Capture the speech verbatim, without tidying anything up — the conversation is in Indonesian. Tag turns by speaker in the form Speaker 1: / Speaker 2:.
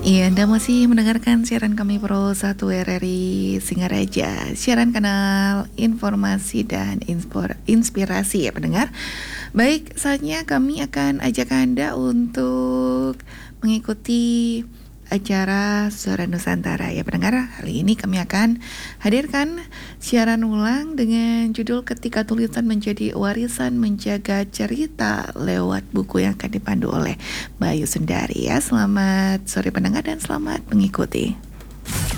Speaker 1: Iya, Anda masih mendengarkan siaran kami Pro satu R R I Singaraja, siaran kanal informasi dan inspor- inspirasi ya pendengar. Baik, saatnya kami akan ajak Anda untuk mengikuti acara Suara Nusantara ya pendengar. Kali ini kami akan hadirkan siaran ulang dengan judul Ketika Tulisan Menjadi Warisan Menjaga Cerita lewat buku yang akan dipandu oleh Bayu Sundari ya. Selamat sore pendengar dan selamat mengikuti.